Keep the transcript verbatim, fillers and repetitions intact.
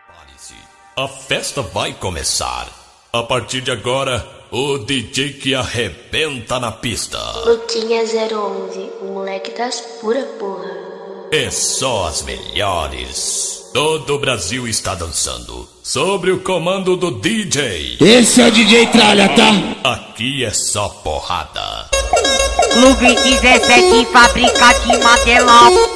Prepare-se, a festa vai começar. A partir de agora, o D J que arrebenta na pista. Luquinha zero onze, o moleque das pura porra. É só as melhores. Todo o Brasil está dançando, sob o comando do D J. Esse é o D J Tralha, tá? Aqui é só porrada. Lubrix dezessete, fábrica de material.